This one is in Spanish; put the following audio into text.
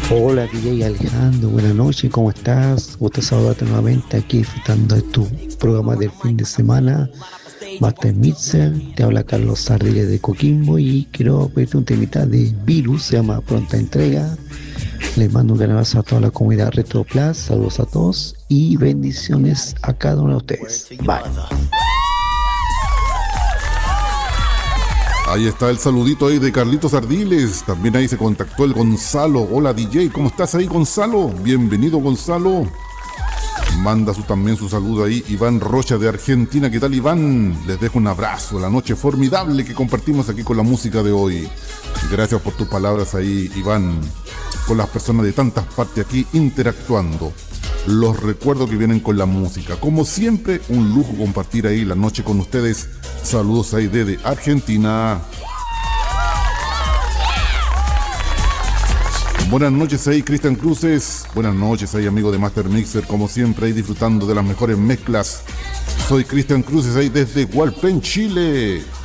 Hola DJ Alejandro, buenas noches, ¿cómo estás? Gusto saludarte nuevamente aquí disfrutando de tu programa del fin de semana, Master Mixer. Te habla Carlos Ardiles de Coquimbo y quiero pedirte un temita de Virus, se llama Pronta Entrega. Les mando un gran abrazo a toda la comunidad Retro Plus, saludos a todos y bendiciones a cada uno de ustedes. Bye. Ahí está el saludito ahí de Carlitos Ardiles. También ahí se contactó el Gonzalo. Hola DJ, ¿cómo estás ahí Gonzalo? Bienvenido Gonzalo. Manda también su saludo ahí Iván Rocha de Argentina. ¿Qué tal Iván? Les dejo un abrazo. La noche formidable que compartimos aquí con la música de hoy. Gracias por tus palabras ahí Iván. Con las personas de tantas partes aquí interactuando. Los recuerdos que vienen con la música. Como siempre, un lujo compartir ahí la noche con ustedes. Saludos ahí desde Argentina. Buenas noches ahí, Cristian Cruces. Buenas noches ahí, amigo de Master Mixer. Como siempre, ahí disfrutando de las mejores mezclas. Soy Cristian Cruces ahí desde Hualpén, Chile.